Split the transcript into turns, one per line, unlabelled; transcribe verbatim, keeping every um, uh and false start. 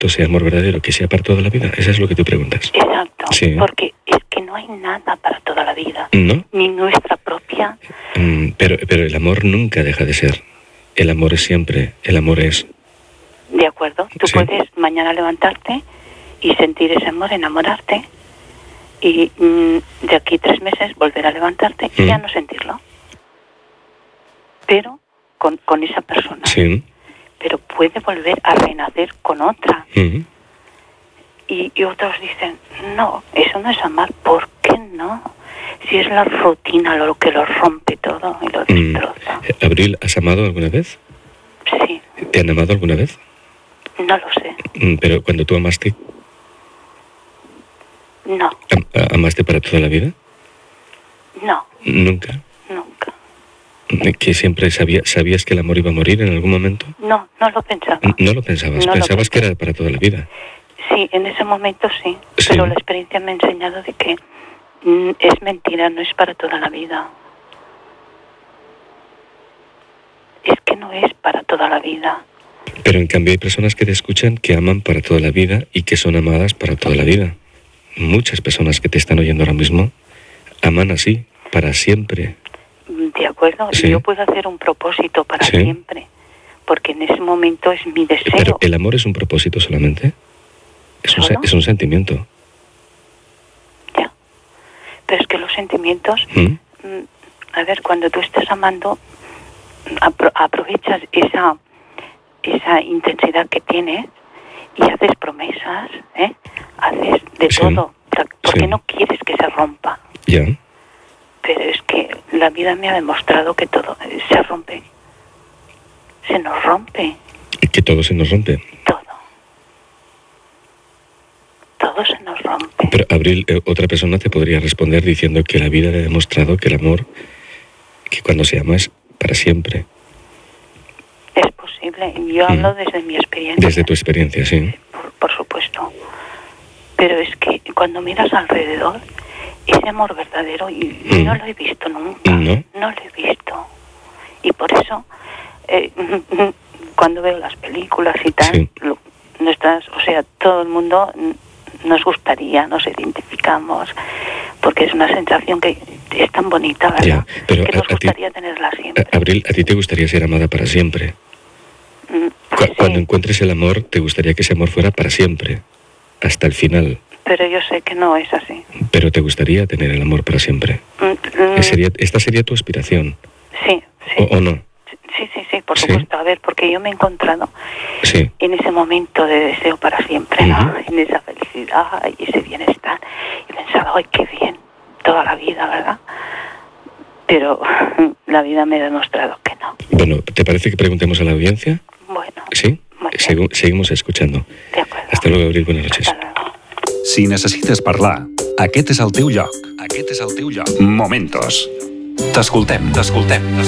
esto sea amor verdadero, que sea para toda la vida. Eso es lo que tú preguntas.
Exacto,
sí.
Porque es que no hay nada para toda la vida.
¿No?
Ni nuestra propia...
Mm, pero, pero el amor nunca deja de ser. El amor es siempre, el amor es...
De acuerdo, tú
sí.
puedes mañana levantarte y sentir ese amor, enamorarte, y mm, de aquí tres meses volver a levantarte y mm. ya no sentirlo. Pero con, con esa persona.
Sí.
Pero puede volver a renacer con otra.
Mm.
Y, y otros dicen, no, eso no es amar. ¿Por qué no? Si es la rutina lo que lo rompe todo y lo destroza.
Mm. Abril, ¿has amado alguna vez?
Sí.
¿Te han amado alguna vez?
No lo sé.
Mm, pero cuando tú amaste...
No.
¿Am ¿Amaste para toda la vida?
No.
¿Nunca?
Nunca.
¿Que siempre sabía, sabías que el amor iba a morir en algún momento?
No, no lo pensaba.
No lo pensabas,
no
pensabas
lo
que era para toda la vida.
Sí, en ese momento sí,
sí.
Pero la experiencia me ha enseñado de que mm, es mentira, no es para toda la vida. Es que no es para toda la vida.
Pero en cambio hay personas que te escuchan que aman para toda la vida y que son amadas para toda la vida. Muchas personas que te están oyendo ahora mismo aman así, para siempre.
De acuerdo,
sí.
Yo puedo hacer un propósito para
sí.
siempre, porque en ese momento es mi deseo.
Pero el amor es un propósito solamente. Es, un, es un sentimiento.
Ya. Pero es que los sentimientos,
¿Mm?
a ver, cuando tú estás amando, apro aprovechas esa, esa intensidad que tienes y haces promesas, ¿eh? Haces de
sí.
todo, porque
sí.
no quieres que se rompa.
Ya.
Pero es que la vida me ha demostrado que todo se rompe. Se nos rompe.
Que todo se nos rompe.
Todo. Todo se nos rompe.
Pero, Abril, eh, otra persona te podría responder diciendo que la vida le ha demostrado que el amor, que cuando se ama es para siempre.
Es posible. Yo hablo mm. desde mi experiencia.
Desde tu experiencia, sí.
Por, por supuesto. Pero es que cuando miras alrededor, ese amor verdadero, y mm. no lo he visto nunca.
¿No?
No lo he visto. Y por eso, eh, cuando veo las películas y tal,
sí.
lo, nuestras, o sea, todo el mundo nos gustaría, nos identificamos, porque es una sensación que es tan bonita, ¿verdad?
Ya, pero
que nos
a, a
gustaría
ti,
tenerla siempre.
A, Abril, ¿a ti te gustaría ser amada para siempre?
Mm,
Cu
sí.
Cuando encuentres el amor, te gustaría que ese amor fuera para siempre, hasta el final.
Pero yo sé que no es así.
Pero te gustaría tener el amor para siempre.
Mm, mm.
Sería, esta sería tu aspiración.
Sí, sí.
¿O, o no?
Sí, sí, sí, por
¿Sí?
supuesto. A ver, porque yo me he encontrado
sí.
en ese momento de deseo para siempre, ¿no?
Uh-huh.
En esa felicidad y ese bienestar. Y pensaba, ¡ay, qué bien! Toda la vida, ¿verdad? Pero la vida me ha demostrado que no.
Bueno, ¿te parece que preguntemos a la audiencia?
Bueno.
¿Sí? Segu seguimos escuchando.
De acuerdo.
Hasta luego, Abril. Buenas noches.
Hasta luego.
Si necessites parlar, aquest és el teu lloc. Aquest és el teu lloc. Momentos. T'escoltem, t'escoltem.